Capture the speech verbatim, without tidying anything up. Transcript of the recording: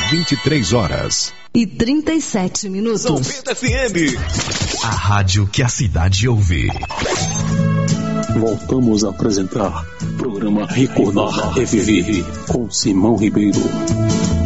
vinte e três horas e trinta e sete minutos. noventa F M. A rádio que a cidade ouve. Voltamos a apresentar programa Recordar Reviver com Simão Ribeiro.